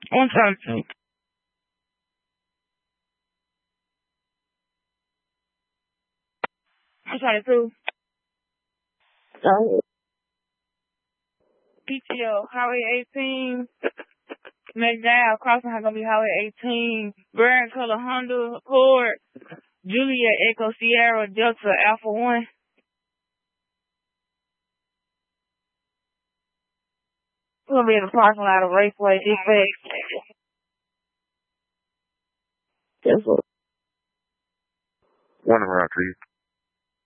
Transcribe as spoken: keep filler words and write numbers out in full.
one thirty-two. one twenty-two. So, P T O, Highway eighteen. McDowell crossing gonna be Highway eighteen. Brand color Honda Accord. Juliet Echo Sierra Delta Alpha One. We're gonna be in the parking lot of Raceway Dispatch. that's what. One around to you.